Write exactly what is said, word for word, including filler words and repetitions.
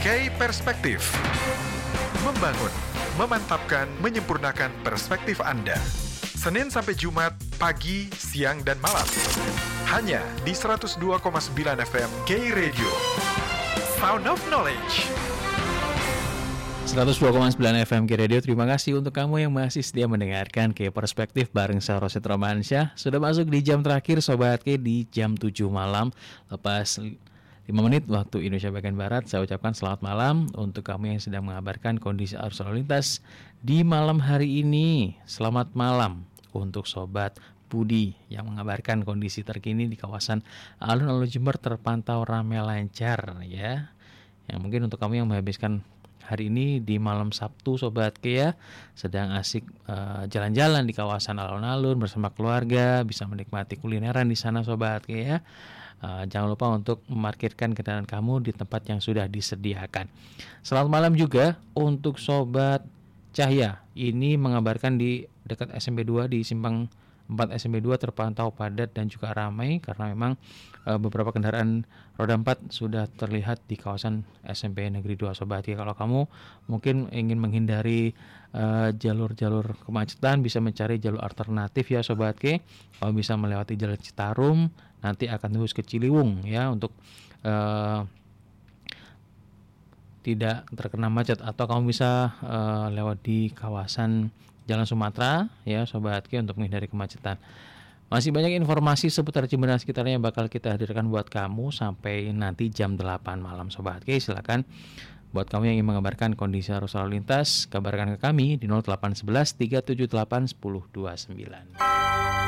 K Perspektif. Membangun, memantapkan, menyempurnakan perspektif Anda. Senin sampai Jumat, pagi, siang, dan malam. Hanya di seratus dua koma sembilan F M K Radio. Sound of Knowledge. seratus dua koma sembilan F M K Radio. Terima kasih untuk kamu yang masih setia mendengarkan K Perspektif bareng saya Rosyid Romansyah. Sudah masuk di jam terakhir Sobat K, di jam tujuh malam. Lepas lima menit waktu Indonesia bagian Barat, saya ucapkan selamat malam untuk kamu yang sedang mengabarkan kondisi arus lalu lintas di malam hari ini. Selamat malam untuk Sobat Budi yang mengabarkan kondisi terkini di kawasan alun-alun Jember terpantau ramai lancar ya. Yang mungkin untuk kamu yang menghabiskan hari ini di malam Sabtu Sobat K ya, sedang asik uh, jalan-jalan di kawasan alun-alun bersama keluarga, bisa menikmati kulineran di sana Sobat K ya. Uh, jangan lupa untuk memarkirkan kendaraan kamu di tempat yang sudah disediakan. Selamat malam juga untuk Sobat Cahya. Ini mengabarkan di dekat S M P dua di Simpang empat S M P dua terpantau padat dan juga ramai karena memang e, beberapa kendaraan roda empat sudah terlihat di kawasan S M P Negeri dua Sobat. Ya, kalau kamu mungkin ingin menghindari e, jalur-jalur kemacetan, bisa mencari jalur alternatif ya Sobat K. Kalau bisa melewati Jalan Citarum, nanti akan terus ke Ciliwung ya untuk e, tidak terkena macet, atau kamu bisa e, lewat di kawasan Jalan Sumatera ya Sobat K untuk menghindari kemacetan. Masih banyak informasi seputar Jember dan sekitarnya yang bakal kita hadirkan buat kamu sampai nanti jam delapan malam Sobat K. Silakan buat kamu yang ingin mengabarkan kondisi arus lalu lintas, kabarkan ke kami di nol delapan satu satu tiga tujuh delapan satu nol dua sembilan.